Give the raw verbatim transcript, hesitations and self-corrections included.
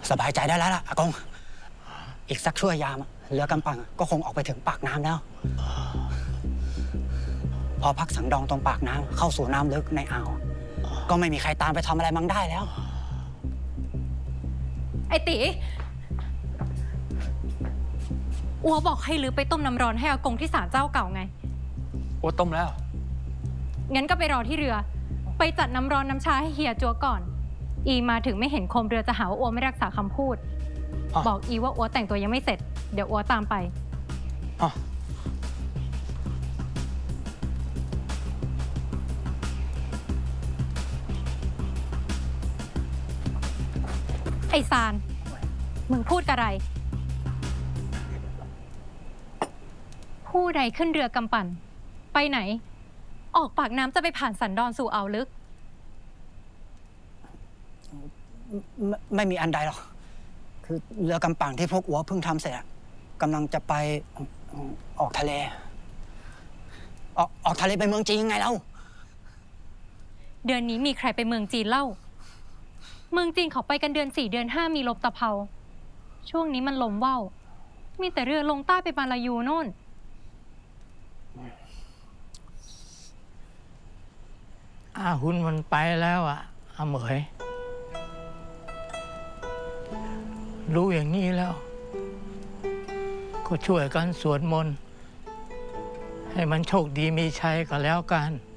สบายใจได้แล้วล่ะอากงอีกสักชั่วยามเรือกำปังก็คงออกไปถึงปากน้ำแล้วพอพักสังดองตรงปากน้ำเข้าสู่น้ำลึกในอ่าวก็ไม่มีใครตามไปทำอะไรมังได้แล้วไอตีอัวบอกให้ลือไปต้มน้ำร้อนให้อากงที่ศาลเจ้าเก่าไงอัวต้มแล้วงั้นก็ไปรอที่เรือไปจัดน้ำร้อนน้ำชาให้เฮียจัวก่อนอีมาถึงไม่เห็นโคมเรือจะหาว่าอัวไม่รักษาคำพูดบอกอีว่าอัวแต่งตัวยังไม่เสร็จเดี๋ยวอัวตามไปไอซานมึงพูดอะไรผู้ใดขึ้นเรือกำปั่นไปไหนออกปากน้ำจะไปผ่านสันดอนสู่อ่าวลึกไ ม, ไม่มีอันใดหรอกคือเรือกำปั่นที่พวกอัวเพิ่งทำเสร็จกำลังจะไปออกทะเลออกออกทะเลไปเมืองจีนไงเล่าเดือนนี้มีใครไปเมืองจีนเล่าเมืองจีนเขาไปกันเดือนสี่เดือนห้ามีลมตะเภาช่วงนี้มันลมว่าวมีแต่เรือลงใต้ไปมาลายูโน่นอาหุนมันไปแล้วอ่ะอาเหมยรู้อย่างนี้แล้วก็ช่วยกันสวดมนต์ให้มันโชคดีมีชัยก็แล้วกัน